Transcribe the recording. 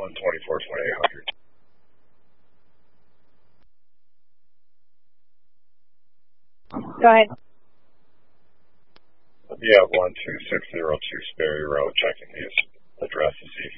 124-2800. Go ahead. Yeah, 12602 Sperry Road, checking his address to see if